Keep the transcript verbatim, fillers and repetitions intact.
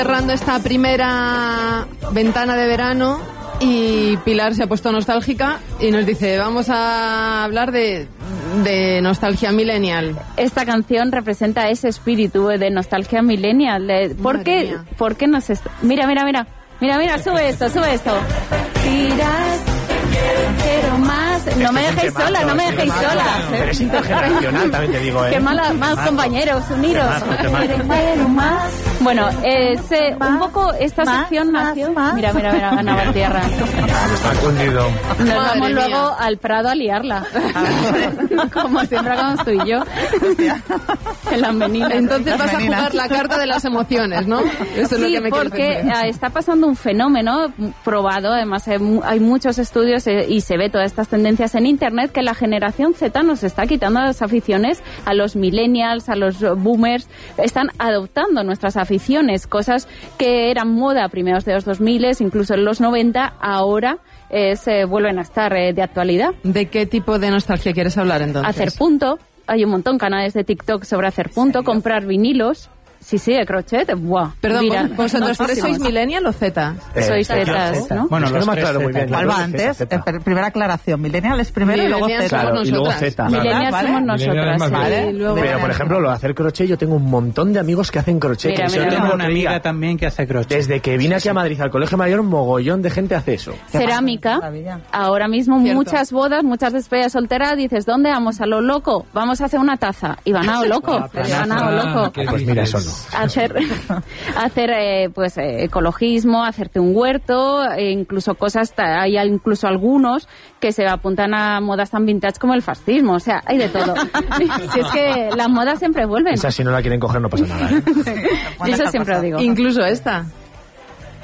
Cerrando esta primera ventana de verano y Pilar se ha puesto nostálgica y nos dice, vamos a hablar de, de nostalgia millennial. Esta canción representa ese espíritu de nostalgia millennial. ¿Por qué? ¿Por qué nos est- Mira, mira, mira. Mira, mira, sube esto, sube esto. Tiras, quiero más. No este me dejéis sola, no me dejéis sola. Pero es intergeneracional, también te digo, ¿eh? Qué mala, más compañeros, uniros. Quiero más. Bueno, eh, se, un poco esta más, sección más, nació... Más. Mira, mira, mira, ganaba tierra. Está cundido. Nos Madre vamos mía. Luego al Prado a liarla. Como siempre hagamos tú y yo. En las meninas. Entonces vas a jugar la carta de las emociones, ¿no? Eso es sí, lo que me porque está pasando un fenómeno probado, además hay muchos estudios y se ve todas estas tendencias en internet, que la generación Z nos está quitando las aficiones a los millennials, a los boomers, están adoptando nuestras aficiones, cosas que eran moda a primeros de los dos mil, incluso en los noventa, ahora eh, se vuelven a estar eh, de actualidad. ¿De qué tipo de nostalgia quieres hablar entonces? Hacer punto, hay un montón de canales de TikTok sobre hacer punto, comprar vinilos. Sí, sí, de crochet. Buah. Perdón, mira, ¿vosotros tres sois millennial o Z? Eh, sois Zetas, ¿no? Bueno, no me aclaro muy bien. ¿Cuál va antes? Zeta. Primera aclaración. Millennial es primero y luego Z. Claro, y luego Z. Millennial ¿vale? somos nosotras. ¿Vale? Sí, luego... Pero, por ejemplo, lo de hacer crochet, yo tengo un montón de amigos que hacen crochet. Mira, que mira, yo tengo mira. una amiga también que hace crochet. Desde que vine aquí a Madrid, al Colegio Mayor, un mogollón de gente hace eso. Cerámica. Ahora mismo Cierto. muchas bodas, muchas despedidas solteras, dices, ¿dónde vamos? A lo loco. Vamos a hacer una taza. Y van a lo loco. Van a lo loco. Pues mira, eso no. Hacer... hacer eh, pues eh, ecologismo, hacerte un huerto, e incluso cosas, hay incluso algunos que se apuntan a modas tan vintage como el fascismo, o sea, hay de todo. Si es que las modas siempre vuelven. Esa si no la quieren coger no pasa nada, ¿eh? Yo eso siempre lo digo. Incluso esta.